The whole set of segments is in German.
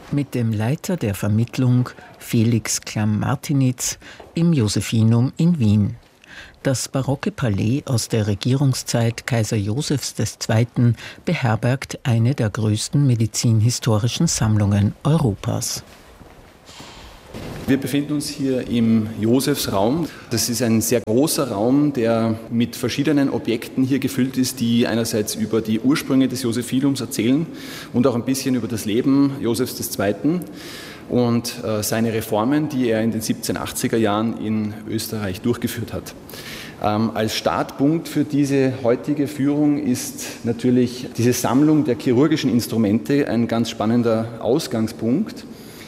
mit dem Leiter der Vermittlung Felix Klamm-Martinitz im Josephinum in Wien. Das barocke Palais aus der Regierungszeit Kaiser Josephs II. Beherbergt eine der größten medizinhistorischen Sammlungen Europas. Wir befinden uns hier im Josefsraum. Das ist ein sehr großer Raum, der mit verschiedenen Objekten hier gefüllt ist, die einerseits über die Ursprünge des Josephinums erzählen und auch ein bisschen über das Leben Josephs II. Und seine Reformen, die er in den 1780er Jahren in Österreich durchgeführt hat. Als Startpunkt für diese heutige Führung ist natürlich diese Sammlung der chirurgischen Instrumente ein ganz spannender Ausgangspunkt.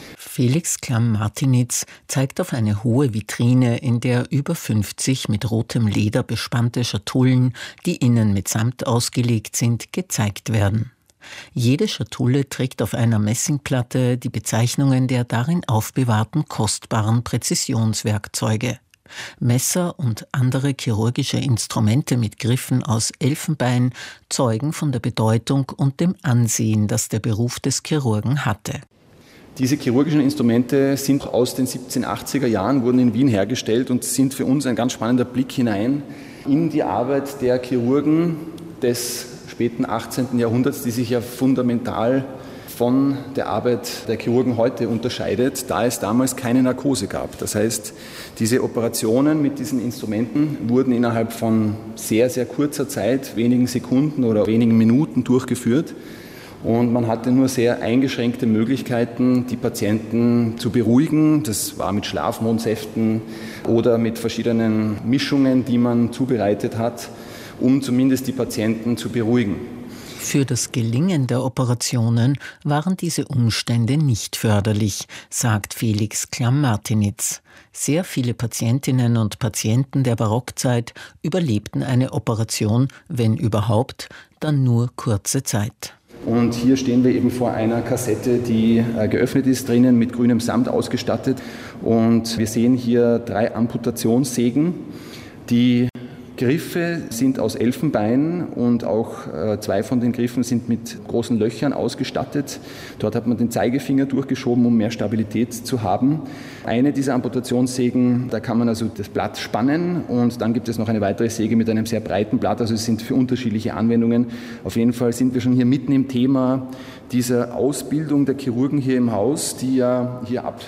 Felix Klamm-Martinitz zeigt auf eine hohe Vitrine, in der über 50 mit rotem Leder bespannte Schatullen, die innen mit Samt ausgelegt sind, gezeigt werden. Jede Schatulle trägt auf einer Messingplatte die Bezeichnungen der darin aufbewahrten kostbaren Präzisionswerkzeuge. Messer und andere chirurgische Instrumente mit Griffen aus Elfenbein zeugen von der Bedeutung und dem Ansehen, das der Beruf des Chirurgen hatte. Diese chirurgischen Instrumente sind aus den 1780er Jahren, wurden in Wien hergestellt und sind für uns ein ganz spannender Blick hinein in die Arbeit der Chirurgen des späten 18. Jahrhunderts, die sich ja fundamental von der Arbeit der Chirurgen heute unterscheidet, da es damals keine Narkose gab. Das heißt, diese Operationen mit diesen Instrumenten wurden innerhalb von sehr, sehr kurzer Zeit, wenigen Sekunden oder wenigen Minuten durchgeführt. Und man hatte nur sehr eingeschränkte Möglichkeiten, die Patienten zu beruhigen. Das war mit Schlafmohnsäften oder mit verschiedenen Mischungen, die man zubereitet hat, um zumindest die Patienten zu beruhigen. Für das Gelingen der Operationen waren diese Umstände nicht förderlich, sagt Felix Klamm-Martinitz. Sehr viele Patientinnen und Patienten der Barockzeit überlebten eine Operation, wenn überhaupt, dann nur kurze Zeit. Und hier stehen wir eben vor einer Kassette, die geöffnet ist, drinnen mit grünem Samt ausgestattet. Und wir sehen hier 3 Amputationssägen. Die Griffe sind aus Elfenbein und auch 2 von den Griffen sind mit großen Löchern ausgestattet. Dort hat man den Zeigefinger durchgeschoben, um mehr Stabilität zu haben. Eine dieser Amputationssägen, da kann man also das Blatt spannen und dann gibt es noch eine weitere Säge mit einem sehr breiten Blatt. Also es sind für unterschiedliche Anwendungen. Auf jeden Fall sind wir schon hier mitten im Thema dieser Ausbildung der Chirurgen hier im Haus, die ja hier ab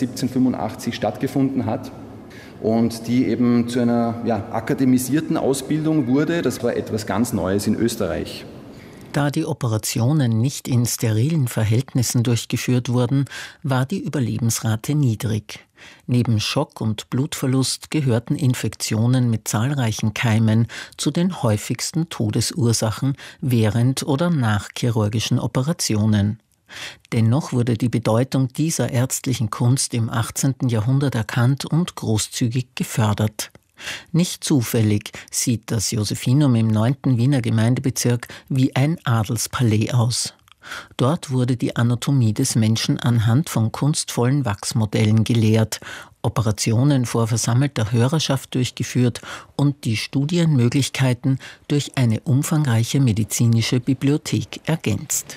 1785 stattgefunden hat. Und die eben zu einer akademisierten Ausbildung wurde. Das war etwas ganz Neues in Österreich. Da die Operationen nicht in sterilen Verhältnissen durchgeführt wurden, war die Überlebensrate niedrig. Neben Schock und Blutverlust gehörten Infektionen mit zahlreichen Keimen zu den häufigsten Todesursachen während oder nach chirurgischen Operationen. Dennoch wurde die Bedeutung dieser ärztlichen Kunst im 18. Jahrhundert erkannt und großzügig gefördert. Nicht zufällig sieht das Josephinum im 9. Wiener Gemeindebezirk wie ein Adelspalais aus. Dort wurde die Anatomie des Menschen anhand von kunstvollen Wachsmodellen gelehrt, Operationen vor versammelter Hörerschaft durchgeführt und die Studienmöglichkeiten durch eine umfangreiche medizinische Bibliothek ergänzt.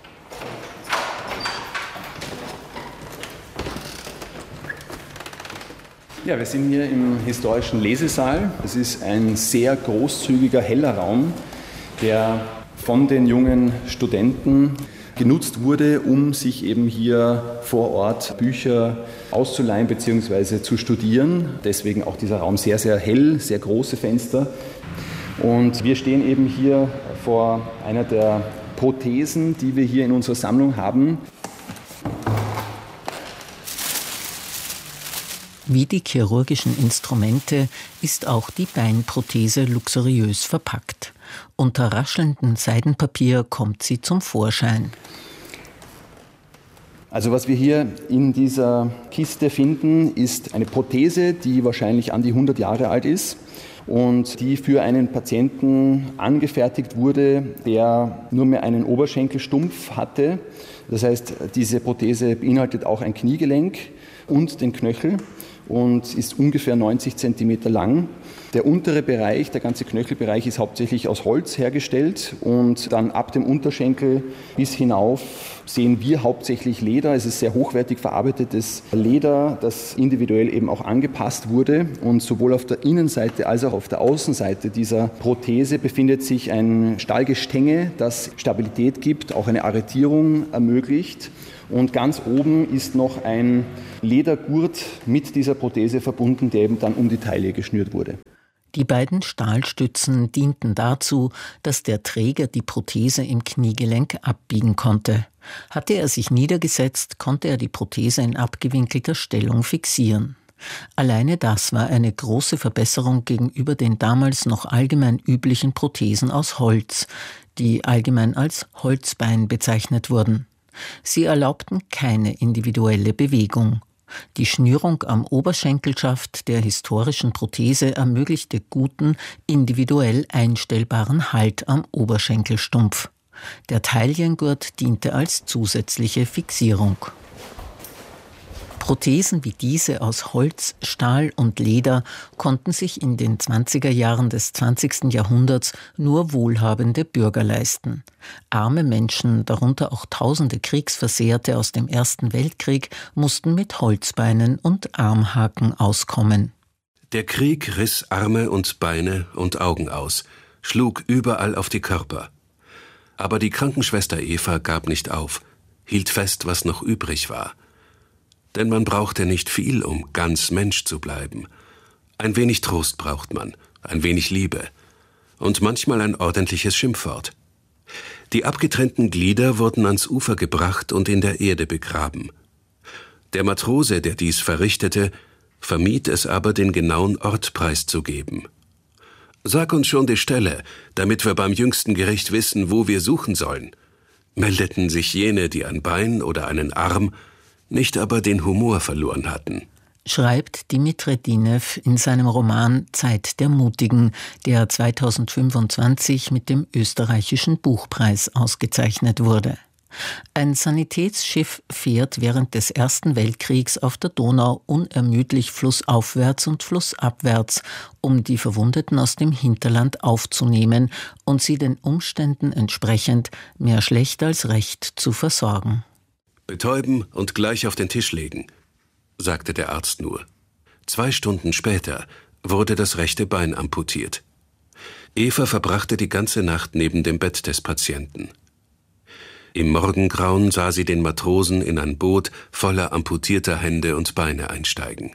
Ja, wir sind hier im historischen Lesesaal. Es ist ein sehr großzügiger, heller Raum, der von den jungen Studenten genutzt wurde, um sich eben hier vor Ort Bücher auszuleihen bzw. zu studieren. Deswegen auch dieser Raum sehr, sehr hell, sehr große Fenster. Und wir stehen eben hier vor einer der Prothesen, die wir hier in unserer Sammlung haben. Wie die chirurgischen Instrumente ist auch die Beinprothese luxuriös verpackt. Unter raschelndem Seidenpapier kommt sie zum Vorschein. Also was wir hier in dieser Kiste finden, ist eine Prothese, die wahrscheinlich an die 100 Jahre alt ist und die für einen Patienten angefertigt wurde, der nur mehr einen Oberschenkelstumpf hatte. Das heißt, diese Prothese beinhaltet auch ein Kniegelenk und den Knöchel. und ist ungefähr 90 Zentimeter lang. Der untere Bereich, der ganze Knöchelbereich, ist hauptsächlich aus Holz hergestellt und dann ab dem Unterschenkel bis hinauf sehen wir hauptsächlich Leder. Es ist sehr hochwertig verarbeitetes Leder, das individuell eben auch angepasst wurde. Und sowohl auf der Innenseite als auch auf der Außenseite dieser Prothese befindet sich ein Stahlgestänge, das Stabilität gibt, auch eine Arretierung ermöglicht. Und ganz oben ist noch ein Ledergurt mit dieser Prothese verbunden, der eben dann um die Taille geschnürt wurde. Die beiden Stahlstützen dienten dazu, dass der Träger die Prothese im Kniegelenk abbiegen konnte. Hatte er sich niedergesetzt, konnte er die Prothese in abgewinkelter Stellung fixieren. Alleine das war eine große Verbesserung gegenüber den damals noch allgemein üblichen Prothesen aus Holz, die allgemein als Holzbein bezeichnet wurden. Sie erlaubten keine individuelle Bewegung. Die Schnürung am Oberschenkelschaft der historischen Prothese ermöglichte guten, individuell einstellbaren Halt am Oberschenkelstumpf. Der Taillengurt diente als zusätzliche Fixierung. Prothesen wie diese aus Holz, Stahl und Leder konnten sich in den 20er Jahren des 20. Jahrhunderts nur wohlhabende Bürger leisten. Arme Menschen, darunter auch tausende Kriegsversehrte aus dem Ersten Weltkrieg, mussten mit Holzbeinen und Armhaken auskommen. Der Krieg riss Arme und Beine und Augen aus, schlug überall auf die Körper. Aber die Krankenschwester Eva gab nicht auf, hielt fest, was noch übrig war. Denn man brauchte nicht viel, um ganz Mensch zu bleiben. Ein wenig Trost braucht man, ein wenig Liebe und manchmal ein ordentliches Schimpfwort. Die abgetrennten Glieder wurden ans Ufer gebracht und in der Erde begraben. Der Matrose, der dies verrichtete, vermied es aber, den genauen Ort preiszugeben. »Sag uns schon die Stelle, damit wir beim jüngsten Gericht wissen, wo wir suchen sollen«, meldeten sich jene, die ein Bein oder einen Arm, nicht aber den Humor verloren hatten. Schreibt Dimitri Dinew in seinem Roman Zeit der Mutigen, der 2025 mit dem österreichischen Buchpreis ausgezeichnet wurde. Ein Sanitätsschiff fährt während des Ersten Weltkriegs auf der Donau unermüdlich flussaufwärts und flussabwärts, um die Verwundeten aus dem Hinterland aufzunehmen und sie den Umständen entsprechend mehr schlecht als recht zu versorgen. »Betäuben und gleich auf den Tisch legen«, sagte der Arzt nur. 2 Stunden später wurde das rechte Bein amputiert. Eva verbrachte die ganze Nacht neben dem Bett des Patienten. Im Morgengrauen sah sie den Matrosen in ein Boot voller amputierter Hände und Beine einsteigen.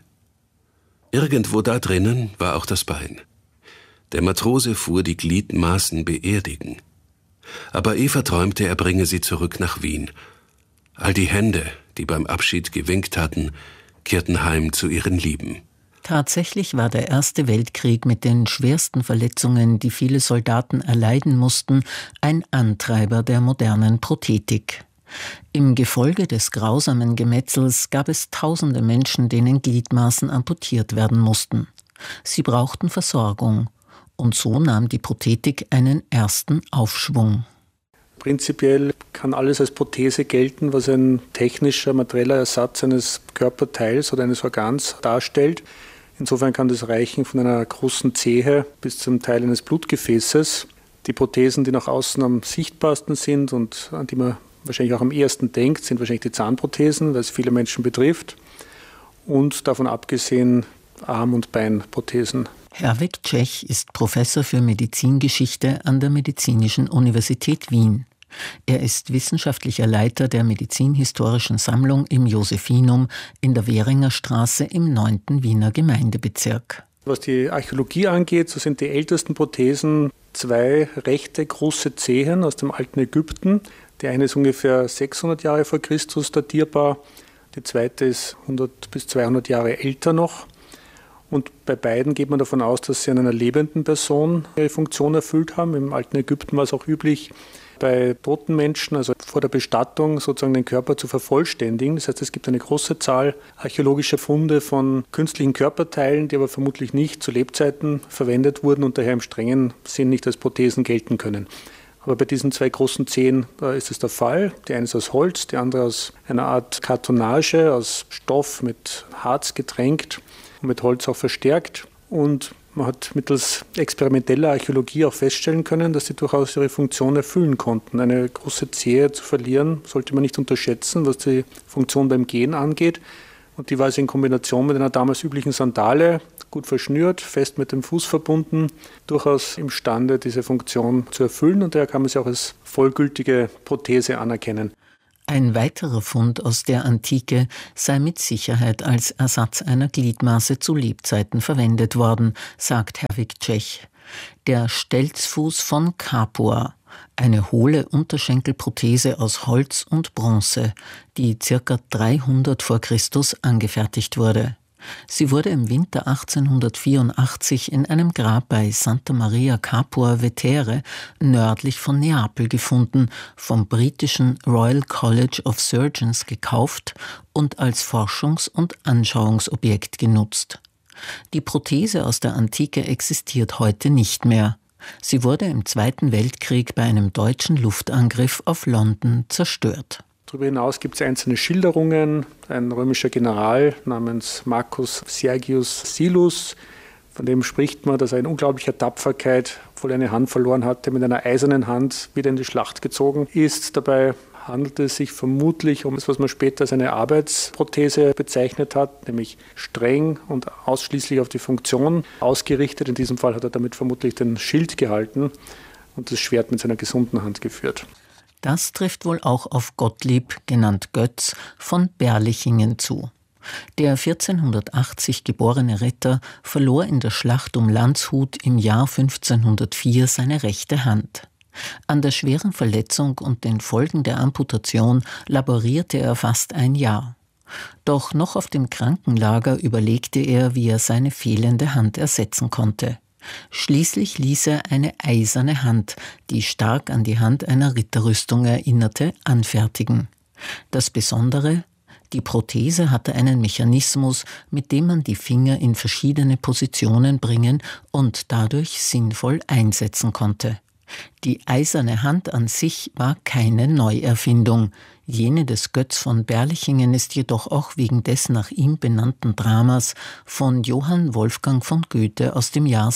Irgendwo da drinnen war auch das Bein. Der Matrose fuhr die Gliedmaßen beerdigen. Aber Eva träumte, er bringe sie zurück nach Wien. All die Hände, die beim Abschied gewinkt hatten, kehrten heim zu ihren Lieben. Tatsächlich war der Erste Weltkrieg mit den schwersten Verletzungen, die viele Soldaten erleiden mussten, ein Antreiber der modernen Prothetik. Im Gefolge des grausamen Gemetzels gab es tausende Menschen, denen Gliedmaßen amputiert werden mussten. Sie brauchten Versorgung. Und so nahm die Prothetik einen ersten Aufschwung. Prinzipiell kann alles als Prothese gelten, was ein technischer, materieller Ersatz eines Körperteils oder eines Organs darstellt. Insofern kann das reichen von einer großen Zehe bis zum Teil eines Blutgefäßes. Die Prothesen, die nach außen am sichtbarsten sind und an die man wahrscheinlich auch am ehesten denkt, sind wahrscheinlich die Zahnprothesen, weil es viele Menschen betrifft. Und davon abgesehen Arm- und Beinprothesen. Herweg Czech ist Professor für Medizingeschichte an der Medizinischen Universität Wien. Er ist wissenschaftlicher Leiter der Medizinhistorischen Sammlung im Josephinum in der Währinger Straße im 9. Wiener Gemeindebezirk. Was die Archäologie angeht, so sind die ältesten Prothesen 2 rechte große Zehen aus dem alten Ägypten. Die eine ist ungefähr 600 Jahre vor Christus datierbar, die zweite ist 100 bis 200 Jahre älter noch. Und bei beiden geht man davon aus, dass sie an einer lebenden Person ihre Funktion erfüllt haben. Im alten Ägypten war es auch üblich, bei toten Menschen, also vor der Bestattung, sozusagen den Körper zu vervollständigen. Das heißt, es gibt eine große Zahl archäologischer Funde von künstlichen Körperteilen, die aber vermutlich nicht zu Lebzeiten verwendet wurden und daher im strengen Sinn nicht als Prothesen gelten können. Aber bei diesen 2 großen Zehen ist es der Fall. Die eine ist aus Holz, die andere aus einer Art Kartonage, aus Stoff mit Harz getränkt und mit Holz auch verstärkt. Und man hat mittels experimenteller Archäologie auch feststellen können, dass sie durchaus ihre Funktion erfüllen konnten. Eine große Zehe zu verlieren, sollte man nicht unterschätzen, was die Funktion beim Gehen angeht. Und die war also in Kombination mit einer damals üblichen Sandale, gut verschnürt, fest mit dem Fuß verbunden, durchaus imstande, diese Funktion zu erfüllen. Und daher kann man sie auch als vollgültige Prothese anerkennen. Ein weiterer Fund aus der Antike sei mit Sicherheit als Ersatz einer Gliedmaße zu Lebzeiten verwendet worden, sagt Herwig Czech. Der Stelzfuß von Capua, eine hohle Unterschenkelprothese aus Holz und Bronze, die ca. 300 vor Christus angefertigt wurde. Sie wurde im Winter 1884 in einem Grab bei Santa Maria Capua Vetere nördlich von Neapel gefunden, vom britischen Royal College of Surgeons gekauft und als Forschungs- und Anschauungsobjekt genutzt. Die Prothese aus der Antike existiert heute nicht mehr. Sie wurde im Zweiten Weltkrieg bei einem deutschen Luftangriff auf London zerstört. Darüber hinaus gibt es einzelne Schilderungen. Ein römischer General namens Marcus Sergius Silus, von dem spricht man, dass er in unglaublicher Tapferkeit, obwohl er eine Hand verloren hatte, mit einer eisernen Hand wieder in die Schlacht gezogen ist. Dabei handelt es sich vermutlich um das, was man später als eine Arbeitsprothese bezeichnet hat, nämlich streng und ausschließlich auf die Funktion ausgerichtet. In diesem Fall hat er damit vermutlich den Schild gehalten und das Schwert mit seiner gesunden Hand geführt. Das trifft wohl auch auf Gottlieb, genannt Götz, von Berlichingen zu. Der 1480 geborene Ritter verlor in der Schlacht um Landshut im Jahr 1504 seine rechte Hand. An der schweren Verletzung und den Folgen der Amputation laborierte er fast ein Jahr. Doch noch auf dem Krankenlager überlegte er, wie er seine fehlende Hand ersetzen konnte. Schließlich ließ er eine eiserne Hand, die stark an die Hand einer Ritterrüstung erinnerte, anfertigen. Das Besondere: die Prothese hatte einen Mechanismus, mit dem man die Finger in verschiedene Positionen bringen und dadurch sinnvoll einsetzen konnte. Die eiserne Hand an sich war keine Neuerfindung. Jene des Götz von Berlichingen ist jedoch auch wegen des nach ihm benannten Dramas von Johann Wolfgang von Goethe aus dem Jahr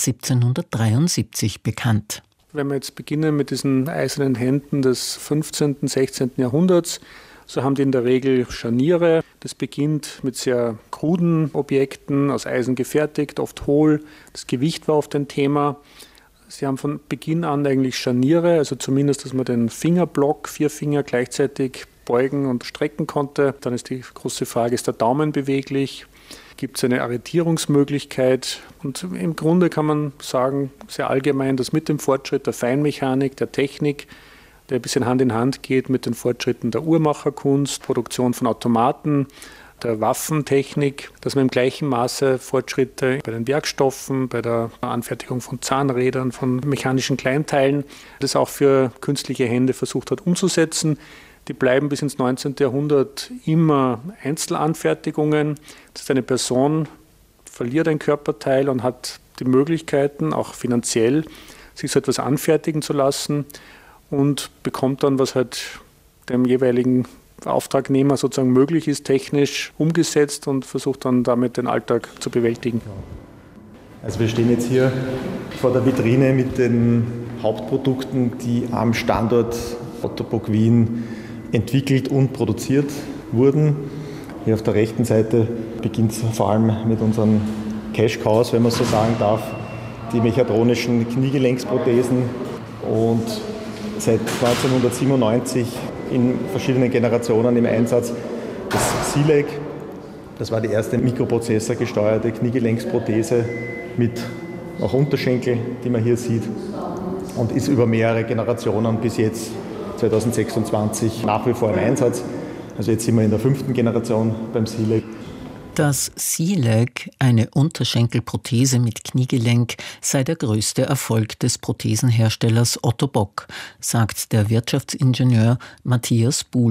1773 bekannt. Wenn wir jetzt beginnen mit diesen eisernen Händen des 15., 16. Jahrhunderts, so haben die in der Regel Scharniere. Das beginnt mit sehr kruden Objekten, aus Eisen gefertigt, oft hohl. Das Gewicht war oft ein Thema. Sie haben von Beginn an eigentlich Scharniere, also zumindest, dass man den Fingerblock, 4 Finger gleichzeitig beugen und strecken konnte. Dann ist die große Frage, ist der Daumen beweglich? Gibt es eine Arretierungsmöglichkeit? Und im Grunde kann man sagen, sehr allgemein, dass mit dem Fortschritt der Feinmechanik, der Technik, der ein bisschen Hand in Hand geht mit den Fortschritten der Uhrmacherkunst, Produktion von Automaten, der Waffentechnik, dass man im gleichen Maße Fortschritte bei den Werkstoffen, bei der Anfertigung von Zahnrädern, von mechanischen Kleinteilen, das auch für künstliche Hände versucht hat umzusetzen. Die bleiben bis ins 19. Jahrhundert immer Einzelanfertigungen. Das heißt, eine Person verliert ein Körperteil und hat die Möglichkeiten, auch finanziell, sich so etwas anfertigen zu lassen und bekommt dann, was halt dem jeweiligen Auftragnehmer sozusagen möglich ist, technisch umgesetzt und versucht dann damit den Alltag zu bewältigen. Also wir stehen jetzt hier vor der Vitrine mit den Hauptprodukten, die am Standort Otto Bock Wien entwickelt und produziert wurden. Hier auf der rechten Seite beginnt es vor allem mit unseren Cash Cows, wenn man so sagen darf, die mechatronischen Kniegelenksprothesen und seit 1997 in verschiedenen Generationen im Einsatz das SILEG. Das war die erste mikroprozessorgesteuerte Kniegelenksprothese mit auch Unterschenkel, die man hier sieht, und ist über mehrere Generationen bis jetzt 2026 nach wie vor im Einsatz. Also jetzt sind wir in der 5. Generation beim SILEG. Das SILEG, eine Unterschenkelprothese mit Kniegelenk, sei der größte Erfolg des Prothesenherstellers Otto Bock, sagt der Wirtschaftsingenieur Matthias Buhl.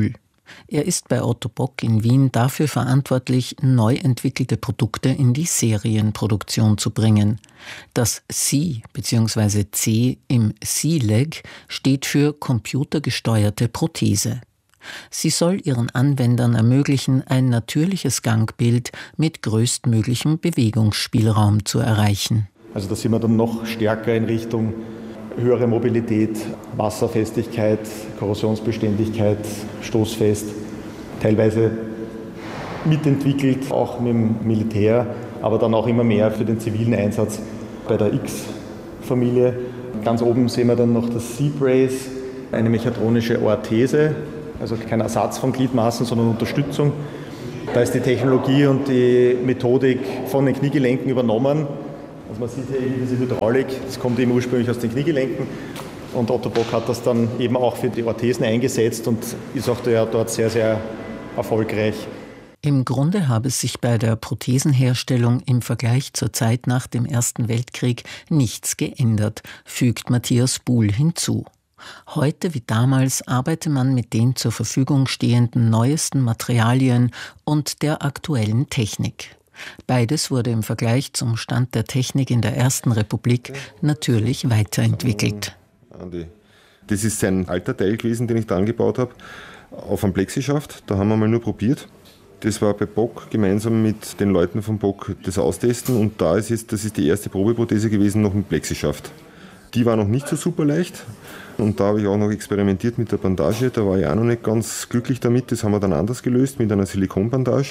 Er ist bei Otto Bock in Wien dafür verantwortlich, neu entwickelte Produkte in die Serienproduktion zu bringen. Das C bzw. C im C-Leg steht für computergesteuerte Prothese. Sie soll ihren Anwendern ermöglichen, ein natürliches Gangbild mit größtmöglichem Bewegungsspielraum zu erreichen. Also da sind wir dann noch stärker in Richtung höhere Mobilität, Wasserfestigkeit, Korrosionsbeständigkeit, stoßfest, teilweise mitentwickelt, auch mit dem Militär, aber dann auch immer mehr für den zivilen Einsatz bei der X-Familie. Ganz oben sehen wir dann noch das C-Brace, eine mechatronische Orthese, also kein Ersatz von Gliedmaßen, sondern Unterstützung. Da ist die Technologie und die Methodik von den Kniegelenken übernommen. Also man sieht hier eben diese Hydraulik, das kommt eben ursprünglich aus den Kniegelenken und Otto Bock hat das dann eben auch für die Orthesen eingesetzt und ist auch dort sehr, sehr erfolgreich. Im Grunde habe es sich bei der Prothesenherstellung im Vergleich zur Zeit nach dem Ersten Weltkrieg nichts geändert, fügt Matthias Buhl hinzu. Heute wie damals arbeite man mit den zur Verfügung stehenden neuesten Materialien und der aktuellen Technik. Beides wurde im Vergleich zum Stand der Technik in der Ersten Republik natürlich weiterentwickelt. Das ist ein alter Teil gewesen, den ich da angebaut habe, auf einem Plexischaft. Da haben wir mal nur probiert. Das war bei Bock gemeinsam mit den Leuten von Bock das austesten und das ist die erste Probeprothese gewesen, noch mit Plexischaft. Die war noch nicht so super leicht und da habe ich auch noch experimentiert mit der Bandage. Da war ich auch noch nicht ganz glücklich damit. Das haben wir dann anders gelöst mit einer Silikonbandage.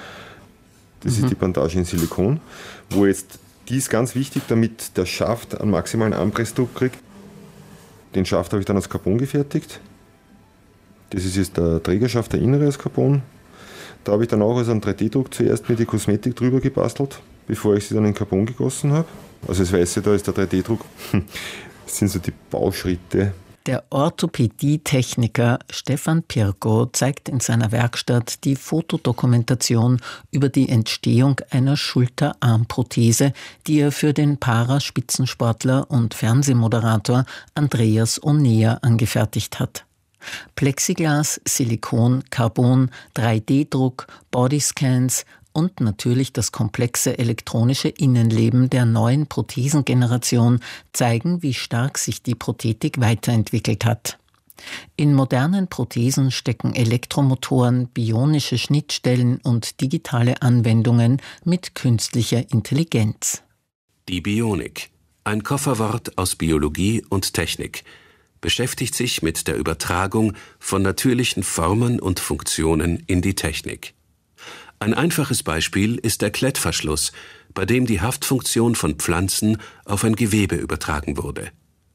Das ist die Bandage in Silikon, die ist ganz wichtig, damit der Schaft einen maximalen Anpressdruck kriegt. Den Schaft habe ich dann aus Carbon gefertigt. Das ist jetzt der Trägerschaft, der innere aus Carbon. Da habe ich dann auch also einen 3D-Druck zuerst mit die Kosmetik drüber gebastelt, bevor ich sie dann in Carbon gegossen habe. Also das Weiße da ist der 3D-Druck. Das sind so die Bauschritte. Der Orthopädie-Techniker Stefan Pirko zeigt in seiner Werkstatt die Fotodokumentation über die Entstehung einer Schulterarmprothese, die er für den Paraspitzensportler und Fernsehmoderator Andreas Onea angefertigt hat. Plexiglas, Silikon, Carbon, 3D-Druck, Bodyscans und natürlich das komplexe elektronische Innenleben der neuen Prothesengeneration zeigen, wie stark sich die Prothetik weiterentwickelt hat. In modernen Prothesen stecken Elektromotoren, bionische Schnittstellen und digitale Anwendungen mit künstlicher Intelligenz. Die Bionik, ein Kofferwort aus Biologie und Technik, beschäftigt sich mit der Übertragung von natürlichen Formen und Funktionen in die Technik. Ein einfaches Beispiel ist der Klettverschluss, bei dem die Haftfunktion von Pflanzen auf ein Gewebe übertragen wurde.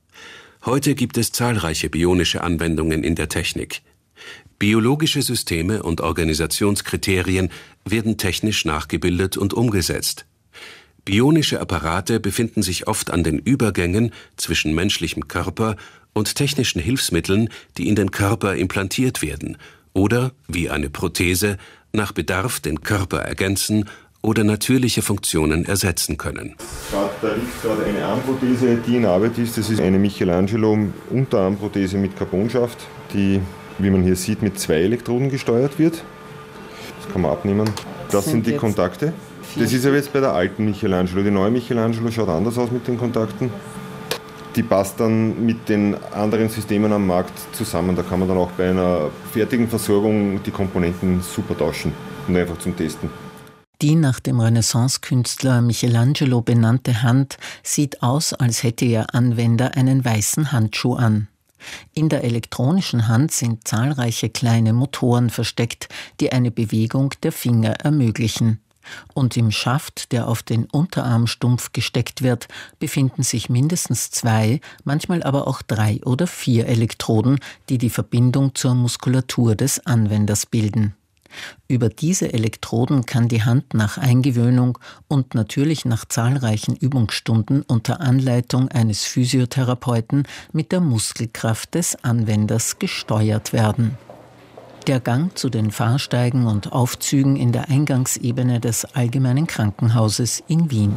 Heute gibt es zahlreiche bionische Anwendungen in der Technik. Biologische Systeme und Organisationskriterien werden technisch nachgebildet und umgesetzt. Bionische Apparate befinden sich oft an den Übergängen zwischen menschlichem Körper und technischen Hilfsmitteln, die in den Körper implantiert werden oder, wie eine Prothese, nach Bedarf den Körper ergänzen oder natürliche Funktionen ersetzen können. Da liegt gerade eine Armprothese, die in Arbeit ist. Das ist eine Michelangelo Unterarmprothese mit Carbonschaft, die, wie man hier sieht, mit 2 Elektroden gesteuert wird. Das kann man abnehmen. Das sind die Kontakte. Das ist aber jetzt bei der alten Michelangelo. Die neue Michelangelo schaut anders aus mit den Kontakten. Die passt dann mit den anderen Systemen am Markt zusammen. Da kann man dann auch bei einer fertigen Versorgung die Komponenten super tauschen und einfach zum Testen. Die nach dem Renaissance-Künstler Michelangelo benannte Hand sieht aus, als hätte ihr Anwender einen weißen Handschuh an. In der elektronischen Hand sind zahlreiche kleine Motoren versteckt, die eine Bewegung der Finger ermöglichen. Und im Schaft, der auf den Unterarmstumpf gesteckt wird, befinden sich mindestens 2, manchmal aber auch 3 oder 4 Elektroden, die die Verbindung zur Muskulatur des Anwenders bilden. Über diese Elektroden kann die Hand nach Eingewöhnung und natürlich nach zahlreichen Übungsstunden unter Anleitung eines Physiotherapeuten mit der Muskelkraft des Anwenders gesteuert werden. Der Gang zu den Fahrsteigen und Aufzügen in der Eingangsebene des Allgemeinen Krankenhauses in Wien.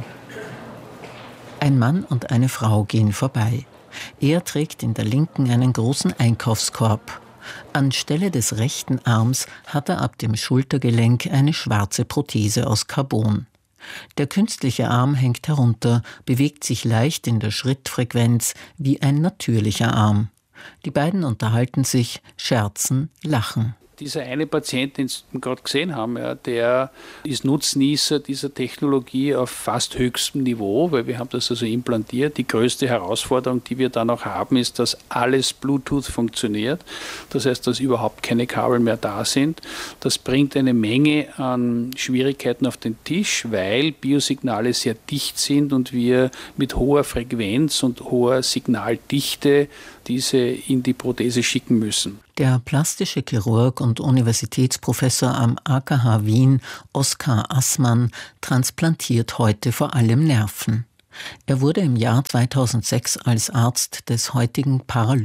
Ein Mann und eine Frau gehen vorbei. Er trägt in der Linken einen großen Einkaufskorb. Anstelle des rechten Arms hat er ab dem Schultergelenk eine schwarze Prothese aus Carbon. Der künstliche Arm hängt herunter, bewegt sich leicht in der Schrittfrequenz wie ein natürlicher Arm. Die beiden unterhalten sich, scherzen, lachen. Dieser eine Patient, den Sie gerade gesehen haben, ja, der ist Nutznießer dieser Technologie auf fast höchstem Niveau, weil wir haben das also implantiert. Die größte Herausforderung, die wir dann auch haben, ist, dass alles Bluetooth funktioniert. Das heißt, dass überhaupt keine Kabel mehr da sind. Das bringt eine Menge an Schwierigkeiten auf den Tisch, weil Biosignale sehr dicht sind und wir mit hoher Frequenz und hoher Signaldichte diese in die Prothese schicken müssen. Der plastische Chirurg und Universitätsprofessor am AKH Wien, Oskar Assmann, transplantiert heute vor allem Nerven. Er wurde im Jahr 2006 als Arzt des heutigen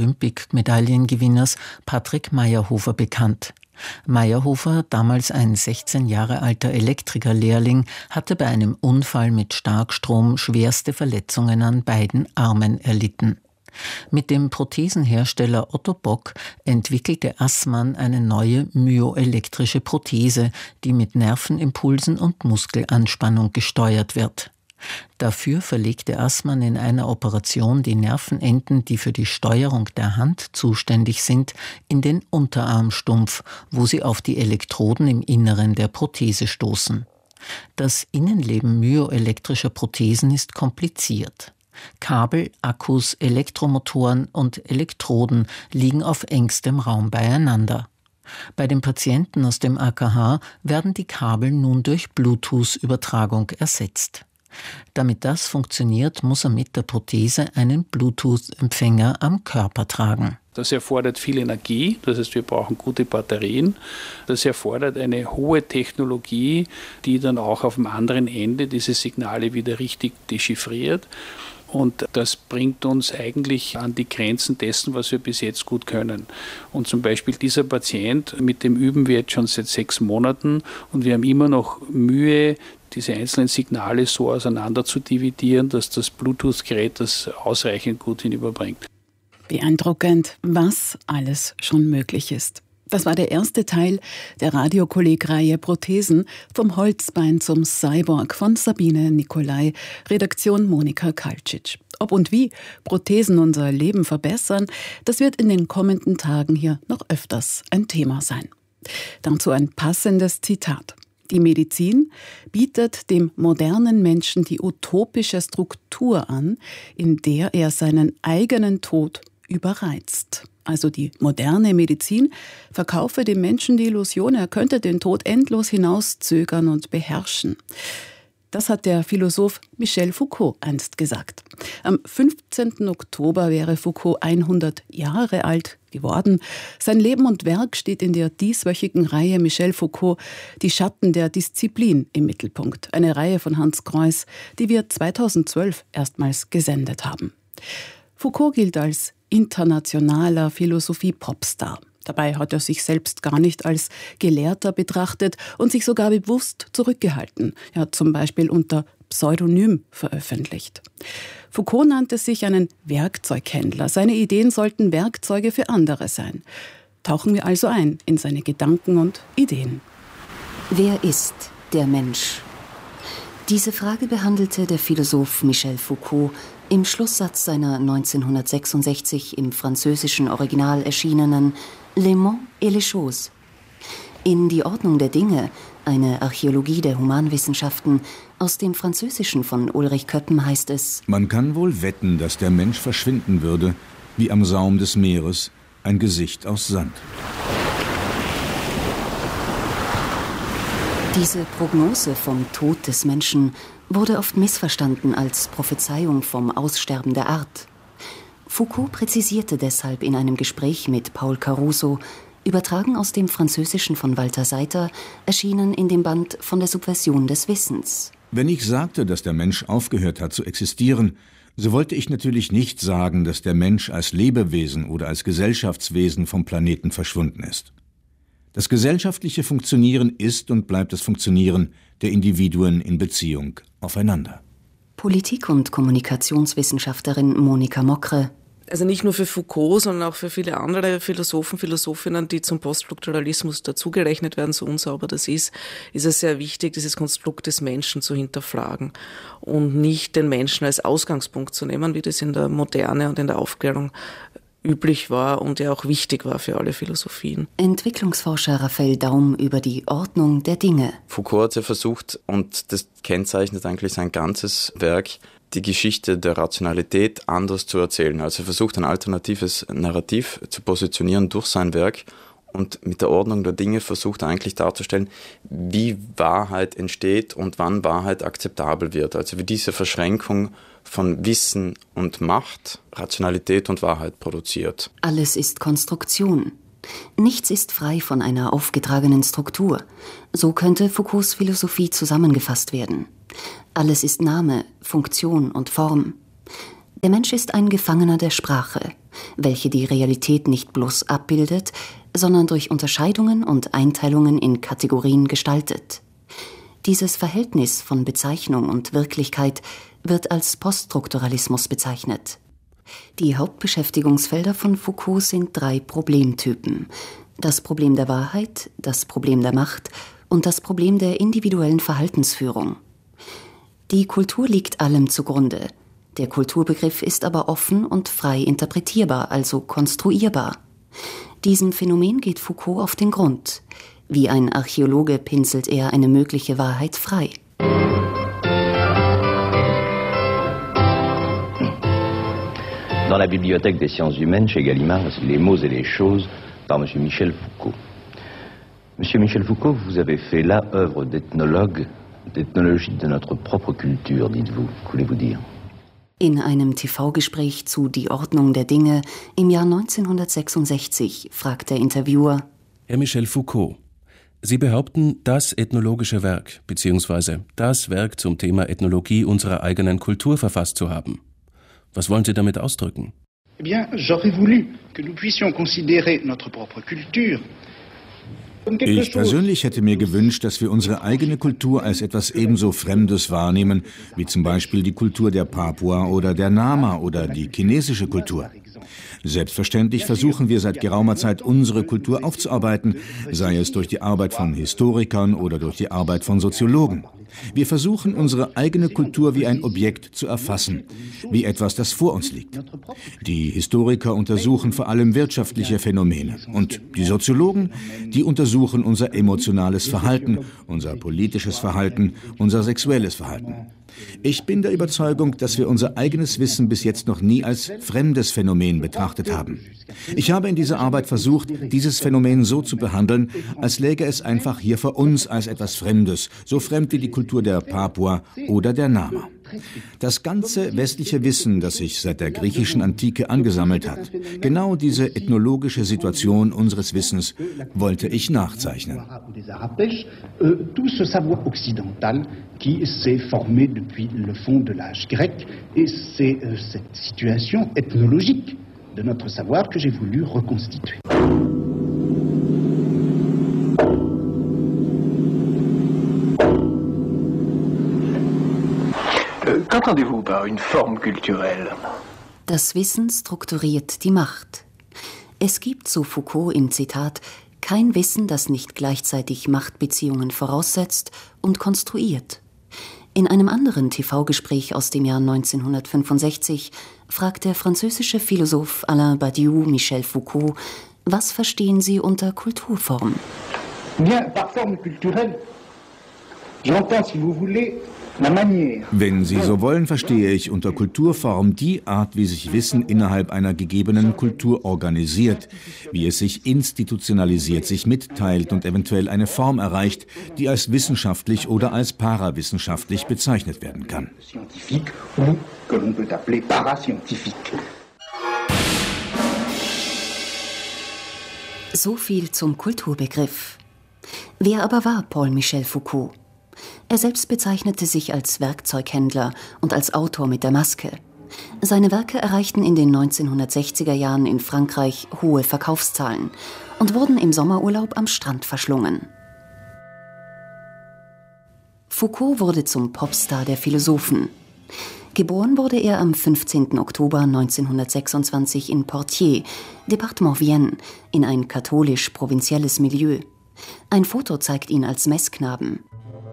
Paralympic-Medaillengewinners Patrick Meyerhofer bekannt. Meyerhofer, damals ein 16 Jahre alter Elektrikerlehrling, hatte bei einem Unfall mit Starkstrom schwerste Verletzungen an beiden Armen erlitten. Mit dem Prothesenhersteller Otto Bock entwickelte Assmann eine neue myoelektrische Prothese, die mit Nervenimpulsen und Muskelanspannung gesteuert wird. Dafür verlegte Assmann in einer Operation die Nervenenden, die für die Steuerung der Hand zuständig sind, in den Unterarmstumpf, wo sie auf die Elektroden im Inneren der Prothese stoßen. Das Innenleben myoelektrischer Prothesen ist kompliziert. Kabel, Akkus, Elektromotoren und Elektroden liegen auf engstem Raum beieinander. Bei den Patienten aus dem AKH werden die Kabel nun durch Bluetooth-Übertragung ersetzt. Damit das funktioniert, muss er mit der Prothese einen Bluetooth-Empfänger am Körper tragen. Das erfordert viel Energie, das heißt, wir brauchen gute Batterien. Das erfordert eine hohe Technologie, die dann auch auf dem anderen Ende diese Signale wieder richtig dechiffriert. Und das bringt uns eigentlich an die Grenzen dessen, was wir bis jetzt gut können. Und zum Beispiel dieser Patient, mit dem üben wir jetzt schon seit 6 Monaten und wir haben immer noch Mühe, diese einzelnen Signale so auseinander zu dividieren, dass das Bluetooth-Gerät das ausreichend gut hinüberbringt. Beeindruckend, was alles schon möglich ist. Das war der erste Teil der Radiokolleg-Reihe Prothesen vom Holzbein zum Cyborg von Sabine Nicolai, Redaktion Monika Kaltschitsch. Ob und wie Prothesen unser Leben verbessern, das wird in den kommenden Tagen hier noch öfters ein Thema sein. Dazu ein passendes Zitat. Die Medizin bietet dem modernen Menschen die utopische Struktur an, in der er seinen eigenen Tod überreizt. Also die moderne Medizin verkaufe dem Menschen die Illusion, er könnte den Tod endlos hinauszögern und beherrschen. Das hat der Philosoph Michel Foucault einst gesagt. Am 15. Oktober wäre Foucault 100 Jahre alt geworden. Sein Leben und Werk steht in der dieswöchigen Reihe Michel Foucault, Die Schatten der Disziplin, im Mittelpunkt. Eine Reihe von Hans Kreuß, die wir 2012 erstmals gesendet haben. Foucault gilt als internationaler Philosophie-Popstar. Dabei hat er sich selbst gar nicht als Gelehrter betrachtet und sich sogar bewusst zurückgehalten. Er hat zum Beispiel unter Pseudonym veröffentlicht. Foucault nannte sich einen Werkzeughändler. Seine Ideen sollten Werkzeuge für andere sein. Tauchen wir also ein in seine Gedanken und Ideen. Wer ist der Mensch? Diese Frage behandelte der Philosoph Michel Foucault im Schlusssatz seiner 1966 im französischen Original erschienenen Les Mondes et les Choses. In Die Ordnung der Dinge, eine Archäologie der Humanwissenschaften, aus dem Französischen von Ulrich Köppen heißt es: Man kann wohl wetten, dass der Mensch verschwinden würde, wie am Saum des Meeres, ein Gesicht aus Sand. Diese Prognose vom Tod des Menschen wurde oft missverstanden als Prophezeiung vom Aussterben der Art. Foucault präzisierte deshalb in einem Gespräch mit Paul Caruso, übertragen aus dem Französischen von Walter Seiter, erschienen in dem Band Von der Subversion des Wissens. Wenn ich sagte, dass der Mensch aufgehört hat zu existieren, so wollte ich natürlich nicht sagen, dass der Mensch als Lebewesen oder als Gesellschaftswesen vom Planeten verschwunden ist. Das gesellschaftliche Funktionieren ist und bleibt das Funktionieren der Individuen in Beziehung aufeinander. Politik- und Kommunikationswissenschaftlerin Monika Mokre. Also nicht nur für Foucault, sondern auch für viele andere Philosophen, Philosophinnen, die zum Poststrukturalismus dazugerechnet werden, so unsauber das ist es sehr wichtig, dieses Konstrukt des Menschen zu hinterfragen und nicht den Menschen als Ausgangspunkt zu nehmen, wie das in der Moderne und in der Aufklärung üblich war und ja auch wichtig war für alle Philosophien. Entwicklungsforscher Raphael Daum über die Ordnung der Dinge. Foucault hat ja versucht, und das kennzeichnet eigentlich sein ganzes Werk, die Geschichte der Rationalität anders zu erzählen. Also er versucht, ein alternatives Narrativ zu positionieren durch sein Werk und mit der Ordnung der Dinge versucht er eigentlich darzustellen, wie Wahrheit entsteht und wann Wahrheit akzeptabel wird. Also wie diese Verschränkung von Wissen und Macht, Rationalität und Wahrheit produziert. Alles ist Konstruktion. Nichts ist frei von einer aufgetragenen Struktur. So könnte Foucaults Philosophie zusammengefasst werden. Alles ist Name, Funktion und Form. Der Mensch ist ein Gefangener der Sprache, welche die Realität nicht bloß abbildet, sondern durch Unterscheidungen und Einteilungen in Kategorien gestaltet. Dieses Verhältnis von Bezeichnung und Wirklichkeit wird als Poststrukturalismus bezeichnet. Die Hauptbeschäftigungsfelder von Foucault sind 3 Problemtypen: das Problem der Wahrheit, das Problem der Macht und das Problem der individuellen Verhaltensführung. Die Kultur liegt allem zugrunde. Der Kulturbegriff ist aber offen und frei interpretierbar, also konstruierbar. Diesem Phänomen geht Foucault auf den Grund. Wie ein Archäologe pinselt er eine mögliche Wahrheit frei. Dans la Bibliothèque des sciences humaines, chez Gallimard, Les mots et les choses, par M. Michel Foucault. Monsieur Michel Foucault, vous avez fait là œuvre d'ethnologue, d'ethnologie de notre propre culture, dites-vous. Voulez-vous dire? In einem TV-Gespräch zu Die Ordnung der Dinge im Jahr 1966 fragt der Interviewer: Herr Michel Foucault, Sie behaupten, das ethnologische Werk bzw. das Werk zum Thema Ethnologie unserer eigenen Kultur verfasst zu haben. Was wollen Sie damit ausdrücken? Eh bien, j'aurais voulu que nous puissions considérer notre propre culture. Ich persönlich hätte mir gewünscht, dass wir unsere eigene Kultur als etwas ebenso Fremdes wahrnehmen, wie zum Beispiel die Kultur der Papua oder der Nama oder die chinesische Kultur. Selbstverständlich versuchen wir seit geraumer Zeit, unsere Kultur aufzuarbeiten, sei es durch die Arbeit von Historikern oder durch die Arbeit von Soziologen. Wir versuchen, unsere eigene Kultur wie ein Objekt zu erfassen, wie etwas, das vor uns liegt. Die Historiker untersuchen vor allem wirtschaftliche Phänomene und die Soziologen, die untersuchen unser emotionales Verhalten, unser politisches Verhalten, unser sexuelles Verhalten. Ich bin der Überzeugung, dass wir unser eigenes Wissen bis jetzt noch nie als fremdes Phänomen betrachtet haben. Ich habe in dieser Arbeit versucht, dieses Phänomen so zu behandeln, als läge es einfach hier vor uns als etwas Fremdes, so fremd wie die Kultur der Papua oder der Nama. Das ganze westliche Wissen, das sich seit der griechischen Antike angesammelt hat, genau diese ethnologische Situation unseres Wissens, wollte ich nachzeichnen. Tout ce savoir occidental qui s'est formé depuis le fond de l'âge grec, et c'est cette situation ethnologique de notre savoir que j'ai voulu reconstituer. Qu'entendez-vous par une forme culturelle? Das Wissen strukturiert die Macht. Es gibt, so Foucault im Zitat, kein Wissen, das nicht gleichzeitig Machtbeziehungen voraussetzt und konstruiert. In einem anderen TV-Gespräch aus dem Jahr 1965 fragt der französische Philosoph Alain Badiou Michel Foucault: Was verstehen Sie unter Kulturform? Bien, par forme culturelle, j'entends, si vous voulez, wenn Sie so wollen, verstehe ich unter Kulturform die Art, wie sich Wissen innerhalb einer gegebenen Kultur organisiert, wie es sich institutionalisiert, sich mitteilt und eventuell eine Form erreicht, die als wissenschaftlich oder als parawissenschaftlich bezeichnet werden kann. So viel zum Kulturbegriff. Wer aber war Paul Michel Foucault? Er selbst bezeichnete sich als Werkzeughändler und als Autor mit der Maske. Seine Werke erreichten in den 1960er Jahren in Frankreich hohe Verkaufszahlen und wurden im Sommerurlaub am Strand verschlungen. Foucault wurde zum Popstar der Philosophen. Geboren wurde er am 15. Oktober 1926 in Poitiers, Departement Vienne, in ein katholisch-provinzielles Milieu. Ein Foto zeigt ihn als Messknaben.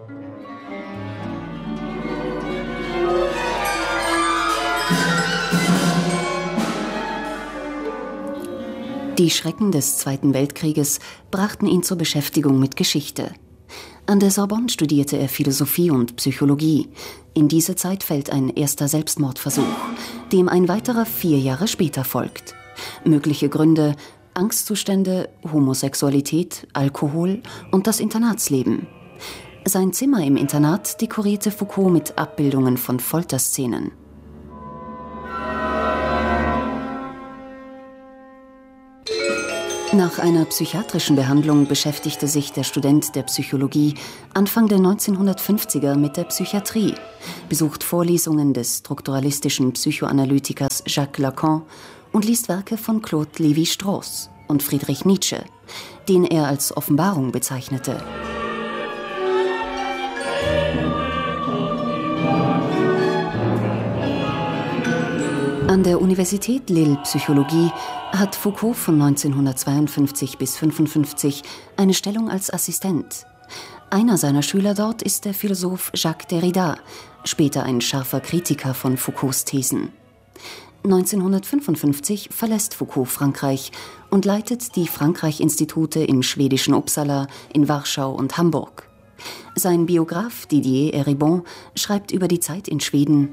Die Schrecken des Zweiten Weltkrieges brachten ihn zur Beschäftigung mit Geschichte. An der Sorbonne studierte er Philosophie und Psychologie. In diese Zeit fällt ein erster Selbstmordversuch, dem ein weiterer 4 Jahre später folgt. Mögliche Gründe: Angstzustände, Homosexualität, Alkohol und das Internatsleben. Sein Zimmer im Internat dekorierte Foucault mit Abbildungen von Folterszenen. Nach einer psychiatrischen Behandlung beschäftigte sich der Student der Psychologie Anfang der 1950er mit der Psychiatrie, besucht Vorlesungen des strukturalistischen Psychoanalytikers Jacques Lacan und liest Werke von Claude Lévi-Strauss und Friedrich Nietzsche, den er als Offenbarung bezeichnete. An der Universität Lille Psychologie hat Foucault von 1952 bis 1955 eine Stellung als Assistent. Einer seiner Schüler dort ist der Philosoph Jacques Derrida, später ein scharfer Kritiker von Foucaults Thesen. 1955 verlässt Foucault Frankreich und leitet die Frankreich-Institute im schwedischen Uppsala, in Warschau und Hamburg. Sein Biograf Didier Eribon schreibt über die Zeit in Schweden: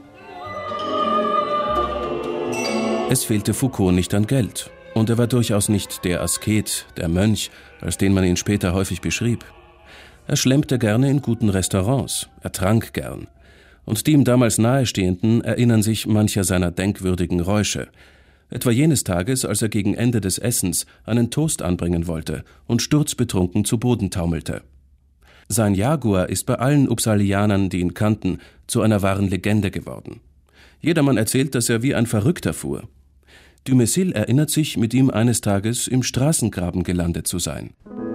Es fehlte Foucault nicht an Geld. Und er war durchaus nicht der Asket, der Mönch, als den man ihn später häufig beschrieb. Er schlemmte gerne in guten Restaurants, er trank gern. Und die ihm damals Nahestehenden erinnern sich mancher seiner denkwürdigen Räusche. Etwa jenes Tages, als er gegen Ende des Essens einen Toast anbringen wollte und sturzbetrunken zu Boden taumelte. Sein Jaguar ist bei allen Uppsalianern, die ihn kannten, zu einer wahren Legende geworden. Jedermann erzählt, dass er wie ein Verrückter fuhr. Dumézil erinnert sich, mit ihm eines Tages im Straßengraben gelandet zu sein.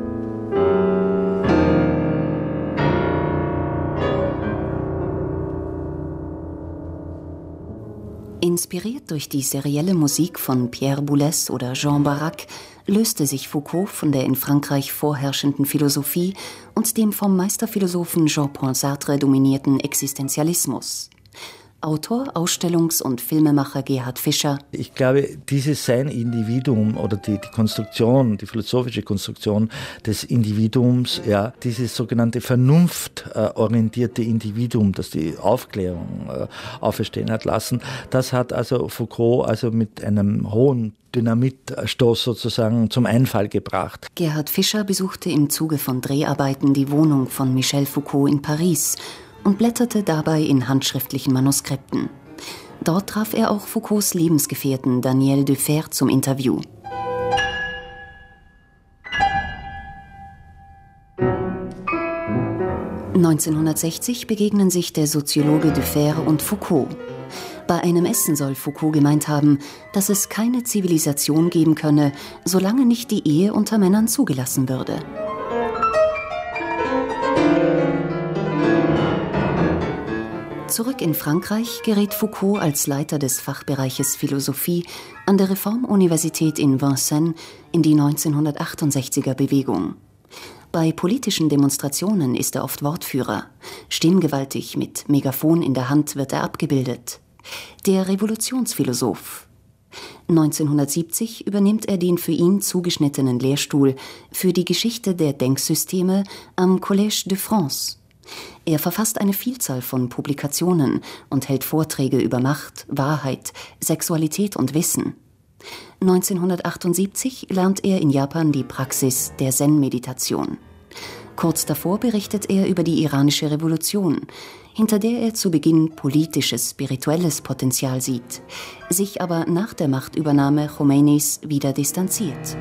Inspiriert durch die serielle Musik von Pierre Boulez oder Jean Barrac löste sich Foucault von der in Frankreich vorherrschenden Philosophie und dem vom Meisterphilosophen Jean-Paul Sartre dominierten Existenzialismus. Autor, Ausstellungs- und Filmemacher Gerhard Fischer. Ich glaube, dieses sein Individuum oder die Konstruktion, die philosophische Konstruktion des Individuums, ja, dieses sogenannte vernunftorientierte Individuum, das die Aufklärung auferstehen hat lassen, das hat also Foucault also mit einem hohen Dynamitstoß sozusagen zum Einfall gebracht. Gerhard Fischer besuchte im Zuge von Dreharbeiten die Wohnung von Michel Foucault in Paris und blätterte dabei in handschriftlichen Manuskripten. Dort traf er auch Foucaults Lebensgefährten Daniel Defer zum Interview. (1960) begegnen sich der Soziologe Defer und Foucault. Bei einem Essen soll Foucault gemeint haben, dass es keine Zivilisation geben könne, solange nicht die Ehe unter Männern zugelassen würde. Zurück in Frankreich gerät Foucault als Leiter des Fachbereiches Philosophie an der Reformuniversität in Vincennes in die 1968er-Bewegung. Bei politischen Demonstrationen ist er oft Wortführer. Stimmgewaltig mit Megafon in der Hand wird er abgebildet. Der Revolutionsphilosoph. 1970 übernimmt er den für ihn zugeschnittenen Lehrstuhl für die Geschichte der Denksysteme am Collège de France. Er verfasst eine Vielzahl von Publikationen und hält Vorträge über Macht, Wahrheit, Sexualität und Wissen. 1978 lernt er in Japan die Praxis der Zen-Meditation. Kurz davor berichtet er über die iranische Revolution, hinter der er zu Beginn politisches, spirituelles Potenzial sieht, sich aber nach der Machtübernahme Khomeinis wieder distanziert.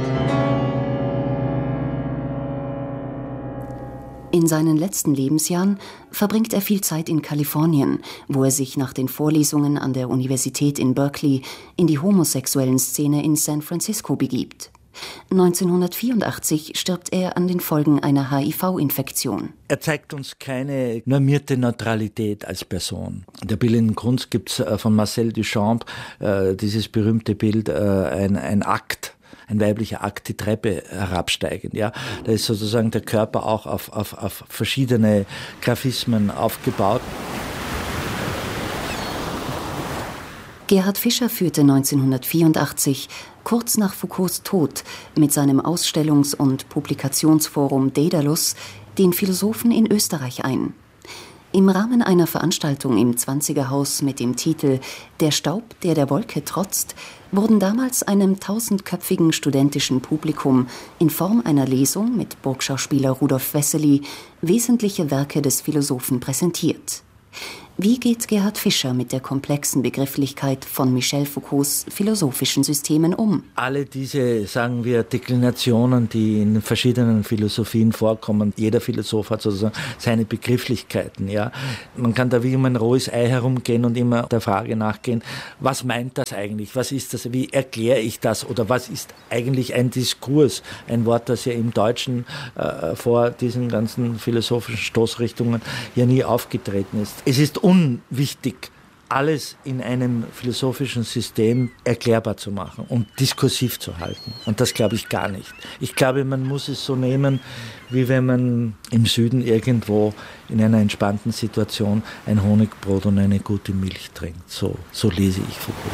In seinen letzten Lebensjahren verbringt er viel Zeit in Kalifornien, wo er sich nach den Vorlesungen an der Universität in Berkeley in die homosexuellen Szene in San Francisco begibt. 1984 stirbt er an den Folgen einer HIV-Infektion. Er zeigt uns keine normierte Neutralität als Person. In der bildenden Kunst gibt es von Marcel Duchamp dieses berühmte Bild, ein Akt. Ein weiblicher Akt, die Treppe herabsteigend. Ja? Da ist sozusagen der Körper auch auf verschiedene Graphismen aufgebaut. Gerhard Fischer führte 1984, kurz nach Foucaults Tod, mit seinem Ausstellungs- und Publikationsforum Daedalus den Philosophen in Österreich ein. Im Rahmen einer Veranstaltung im 20er-Haus mit dem Titel »Der Staub, der der Wolke trotzt« wurden damals einem 1000-köpfigen studentischen Publikum in Form einer Lesung mit Burgschauspieler Rudolf Wessely wesentliche Werke des Philosophen präsentiert. Wie geht Gerhard Fischer mit der komplexen Begrifflichkeit von Michel Foucaults philosophischen Systemen um? Alle diese, sagen wir, Deklinationen, die in verschiedenen Philosophien vorkommen, jeder Philosoph hat sozusagen seine Begrifflichkeiten. Ja. Man kann da wie um ein rohes Ei herumgehen und immer der Frage nachgehen, was meint das eigentlich, was ist das, wie erkläre ich das oder was ist eigentlich ein Diskurs, ein Wort, das ja im Deutschen vor diesen ganzen philosophischen Stoßrichtungen ja nie aufgetreten ist. Es ist unwichtig, alles in einem philosophischen System erklärbar zu machen und diskursiv zu halten. Und das glaube ich gar nicht. Ich glaube, man muss es so nehmen, wie wenn man im Süden irgendwo in einer entspannten Situation ein Honigbrot und eine gute Milch trinkt. So lese ich Foucault.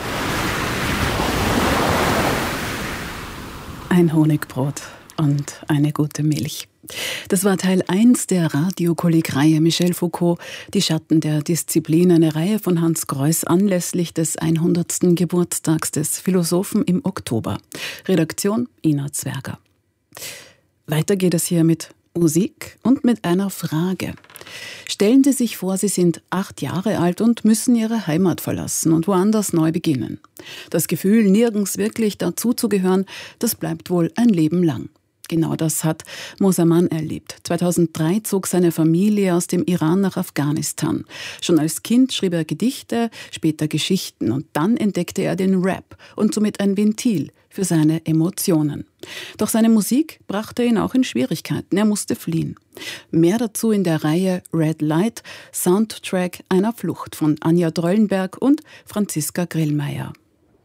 Ein Honigbrot und eine gute Milch. Das war Teil 1 der Radiokolleg-Reihe Michel Foucault, die Schatten der Disziplin, eine Reihe von Hans Greuß anlässlich des 100. Geburtstags des Philosophen im Oktober. Redaktion Ina Zwerger. Weiter geht es hier mit Musik und mit einer Frage. Stellen Sie sich vor, Sie sind 8 Jahre alt und müssen Ihre Heimat verlassen und woanders neu beginnen. Das Gefühl, nirgends wirklich dazuzugehören, das bleibt wohl ein Leben lang. Genau das hat Mosaman erlebt. 2003 zog seine Familie aus dem Iran nach Afghanistan. Schon als Kind schrieb er Gedichte, später Geschichten und dann entdeckte er den Rap und somit ein Ventil für seine Emotionen. Doch seine Musik brachte ihn auch in Schwierigkeiten. Er musste fliehen. Mehr dazu in der Reihe Red Light, Soundtrack einer Flucht von Anja Dröllenberg und Franziska Grillmeier.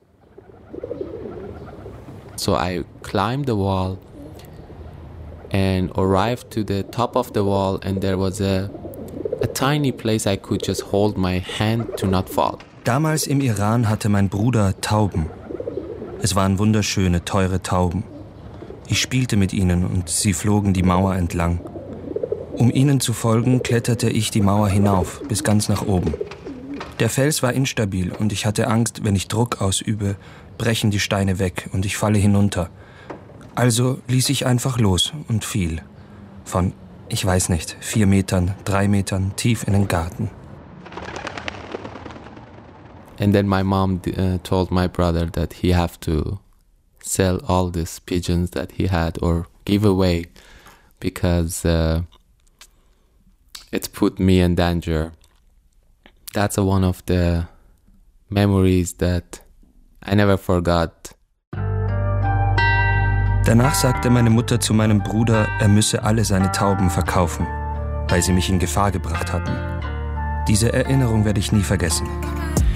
So I climbed the wall and arrived to the top of the wall, and there was a tiny place I could just hold my hand to not fall. Damals im Iran hatte mein Bruder Tauben. Es waren wunderschöne, teure Tauben. Ich spielte mit ihnen und sie flogen die Mauer entlang. Um ihnen zu folgen, kletterte ich die Mauer hinauf, bis ganz nach oben. Der Fels war instabil und ich hatte Angst, wenn ich Druck ausübe, brechen die Steine weg und ich falle hinunter. Also ließ ich einfach los und fiel. Von, ich weiß nicht, 4 Metern, 3 Metern tief in den Garten. And then my mom told my brother that he have to sell all these pigeons that he had or give away because it put me in danger. That's one of the memories that I never forgot. Danach sagte meine Mutter zu meinem Bruder, er müsse alle seine Tauben verkaufen, weil sie mich in Gefahr gebracht hatten. Diese Erinnerung werde ich nie vergessen.